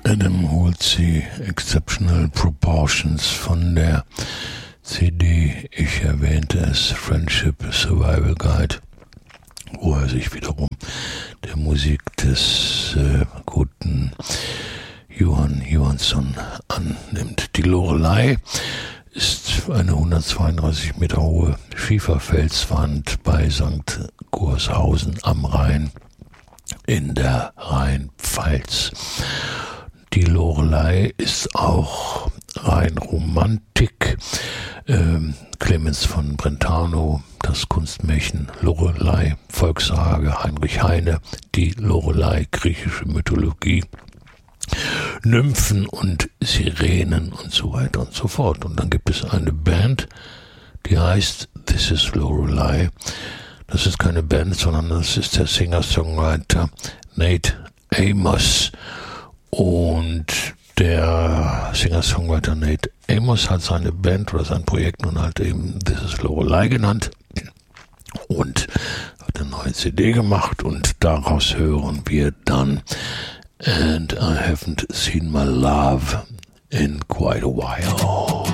Adam holt sie Exceptional Proportions von der CD, ich erwähnte es, Friendship Survival Guide, wo er sich wiederum der Musik des guten Johan Johansson annimmt. Die Lorelei ist eine 132 Meter hohe Schieferfelswand bei St. Gorshausen am Rhein in der Rheinpfalz. Die Lorelei ist auch rein Romantik. Clemens von Brentano, das Kunstmärchen Lorelei, Volkssage Heinrich Heine, die Lorelei, griechische Mythologie, Nymphen und Sirenen und so weiter und so fort. Und dann gibt es eine Band, die heißt This is Lorelei. Das ist keine Band, sondern das ist der Singer-Songwriter Nate Amos. Und der Singer-Songwriter Nate Amos hat seine Band oder sein Projekt nun halt eben This is Lorelei genannt und hat eine neue CD gemacht und daraus hören wir dann And I haven't seen my love in quite a while.